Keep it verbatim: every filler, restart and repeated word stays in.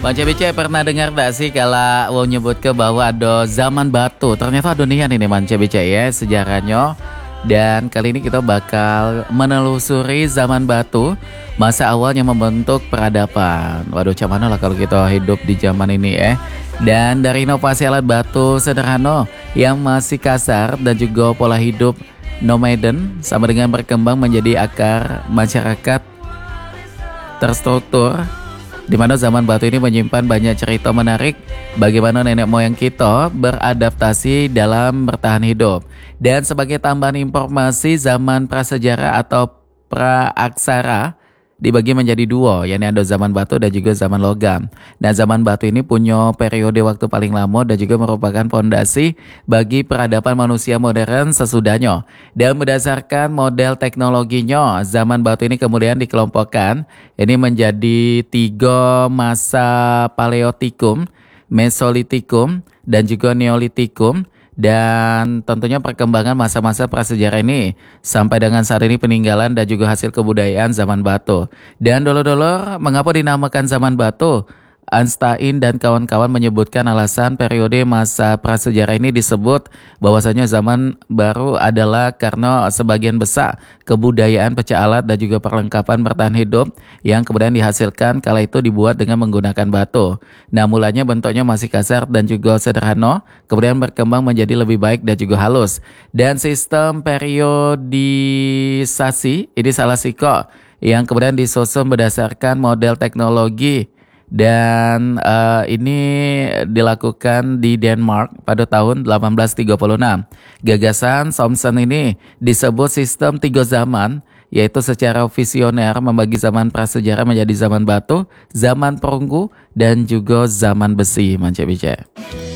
Manca Bice pernah dengar gak sih kalau mau nyebut ke bahwa ada zaman batu. Ternyata ada nih ini Manca Bice ya sejarahnya. Dan kali ini kita bakal menelusuri zaman batu, masa awalnya membentuk peradaban. Waduh, cuman lah kalau kita hidup di zaman ini ya. Dan dari inovasi alat batu sederhana yang masih kasar dan juga pola hidup nomaden sama dengan berkembang menjadi akar masyarakat terstruktur, di mana zaman batu ini menyimpan banyak cerita menarik bagaimana nenek moyang kita beradaptasi dalam bertahan hidup. Dan sebagai tambahan informasi, zaman prasejarah atau praaksara dibagi menjadi dua, yakni ada zaman batu dan juga zaman logam. Nah, zaman batu ini punya periode waktu paling lama dan juga merupakan fondasi bagi peradaban manusia modern sesudahnya. Dan berdasarkan model teknologinya, zaman batu ini kemudian dikelompokkan ini menjadi tiga masa: Paleotikum, Mesolitikum, dan juga Neolitikum. Dan tentunya perkembangan masa-masa prasejarah ini sampai dengan saat ini peninggalan dan juga hasil kebudayaan zaman batu. Dan dulu-dulu mengapa dinamakan zaman batu? Einstein dan kawan-kawan menyebutkan alasan periode masa prasejarah ini disebut bahwasanya zaman baru adalah karena sebagian besar kebudayaan pecah alat dan juga perlengkapan bertahan hidup yang kemudian dihasilkan kala itu dibuat dengan menggunakan batu. Nah, mulanya bentuknya masih kasar dan juga sederhana, kemudian berkembang menjadi lebih baik dan juga halus. Dan sistem periodisasi ini salah siko yang kemudian disusun berdasarkan model teknologi. Dan uh, ini dilakukan di Denmark pada tahun delapan belas tiga puluh enam. Gagasan Thomson ini disebut sistem tiga zaman, yaitu secara visioner membagi zaman prasejarah menjadi zaman batu, zaman perunggu, dan juga zaman besi. Manca Bice.